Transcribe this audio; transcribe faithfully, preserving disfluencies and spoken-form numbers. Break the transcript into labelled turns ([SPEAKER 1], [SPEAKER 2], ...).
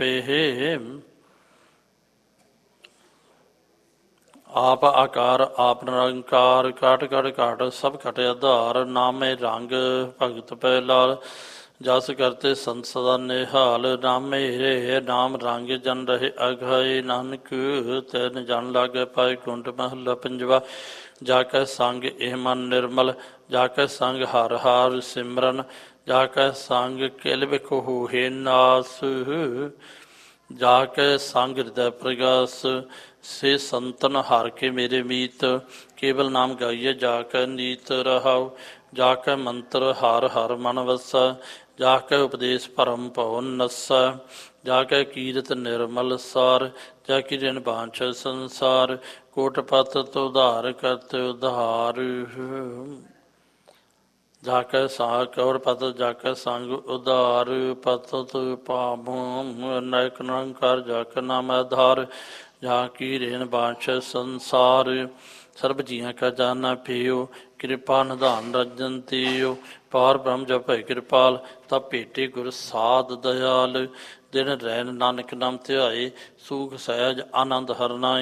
[SPEAKER 1] ਪੇਹ। ਆਪ ਆਕਾਰ ਆਪ ਨਿਰੰਕਾਰ ਘਟ ਘਟ ਘਟ ਸਭ ਘਟ ਆਧਾਰ। ਨਾਮੇ ਰੰਗ ਭਗਤ ਪੈ ਲਾਲ ਜਸ ਕਰਤੇ ਸੰਤ ਸਦਾ ਨਿਹਾਲ। ਨਾਮੇ ਰੇ ਨਾਮ ਰੰਗ ਜਨ ਰਹੇ ਅਘਾਏ ਨਾਨਕ ਤੈਨ ਜਨ ਲਾਗੇ ਪਾਏ ਕੁੰਟ ਮਹਲਾ ਪੰਜਵਾ। ਜਾ ਕੈ ਸੰਗ ਇਹ ਮਨ ਨਿਰਮਲ ਜਾ ਕੈ ਸੰਗ ਹਰ ਹਰ ਸਿਮਰਨ ਜਾ ਕੈ ਸੰਗ ਕਿਲ ਬਿਖ ਹੋਏ ਨਾਸ। ਜਾ ਕੈ ਸੰਗ ਹਿਰਦੈ ਪ੍ਰਗਾਸ ਸੇ ਸੰਤਨ ਹਰ ਕੇ ਮੇਰੇ ਮੀਤ। ਕੇਵਲ ਨਾਮ ਗਾਈਏ ਜਾ ਕੈ ਨੀਤ ਰਹਾਉ ਜਾ ਕੈ ਮੰਤਰ ਹਰ ਹਰ ਮਨ ਵਸੈ। ਜਾ ਕੈ ਉਪਦੇਸ਼ ਭਰਮ ਭਉ ਨਸੈ ਜਾ ਕੈ ਕੀਰਤ ਨਿਰਮਲ ਸਾਰ। ਜਾ ਕੀ ਰਿਨ ਬਾਂਛ ਸੰਸਾਰ ਕੋਟ ਪਤ ਉਧਾਰ ਕਰਤ ਉਧਾਰ। ਜਾ ਕੈ ਸਾ ਕੌਰ ਪਤ ਜਾ ਕੈ ਸੰਗ ਉਧਾਰ ਪਤਤ ਪਾਵੋ ਨਾਇਕ ਨਿਰੰਕਾਰ ਜਾ ਕੈ ਨਾਮ ਆਧਾਰ। ਜਾ ਕੀ ਰੇਨ ਬਾਂਛ ਸੰਸਾਰ ਸਰਬ ਜੀਆਂ ਕਾ ਜਾਨਾ ਪਿਓ। ਕਿਰਪਾ ਨਿਧਾਨ ਰਜਨ ਤੇਓ ਪਾਰ ਬ੍ਰਹਮ ਜਪੈ ਕਿਰਪਾਲ। ਤਬ ਭੇਟੇ ਗੁਰ ਸਾਧ ਦਇਆਲ ਦਿਨ ਰੈਨ ਨਾਨਕ ਨਾਮ ਧਿਆਏ। ਸੂਖ ਸਹਿਜ ਆਨੰਦ ਹਰਨਾਏ